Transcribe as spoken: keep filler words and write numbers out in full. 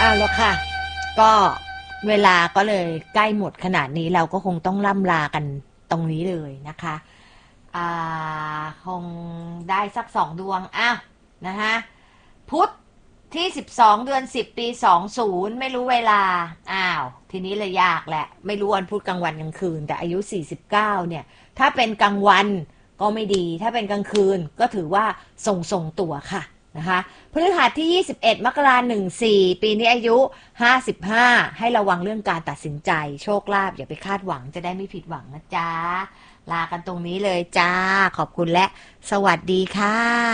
เอาแล้วค่ะก็เวลาก็เลยใกล้หมดขนาดนี้เราก็คงต้องล่ำลากันตรงนี้เลยนะคะอ่าคงได้สักสองดวงอ้าวนะคะพุธที่สิบสองเดือนสิบปีสองศูนย์ไม่รู้เวลาอ้าวทีนี้เลยยากแหละไม่รู้วันพุธกลางวันกลางคืนแต่อายุสี่สิบเก้าเนี่ยถ้าเป็นกลางวันก็ไม่ดีถ้าเป็นกลางคืนก็ถือว่าส่งส่งตัวค่ะนะคะพฤหัสที่ยี่สิบเอ็ดมกราคมหนึ่งสี่ปีนี้อายุห้าสิบห้าให้ระวังเรื่องการตัดสินใจโชคลาภอย่าไปคาดหวังจะได้ไม่ผิดหวังนะจ๊ะลากันตรงนี้เลยจ้าขอบคุณและสวัสดีค่ะ